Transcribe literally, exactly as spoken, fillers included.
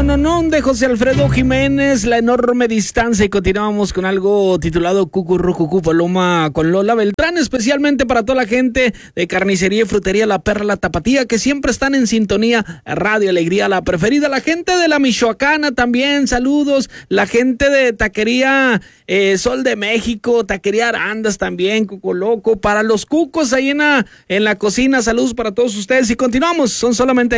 no, no, de José Alfredo Jiménez, La enorme distancia, y continuamos con algo titulado Cucurrucucú Paloma con Lola Beltrán, especialmente para toda la gente de Carnicería y Frutería La Perla La Tapatía, que siempre están en sintonía. Radio Alegría, la preferida, la gente de la Michoacana también, saludos, la gente de Taquería eh, Sol de México, Taquería Arandas también, Cuco Loco, para los cucos ahí en la, en la cocina, saludos para todos ustedes, y continuamos, son solamente